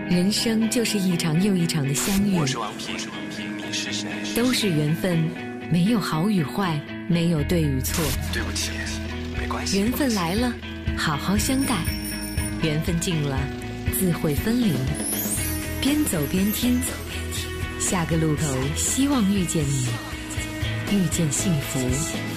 人生就是一场又一场的相遇。 我是王平，你是谁？ 都是缘分，没有好与坏，没有对与错。 对不起，没关系。 缘分来了，好好相待；缘分尽了，自会分离。边走边听，下个路口希望遇见你，遇见幸福。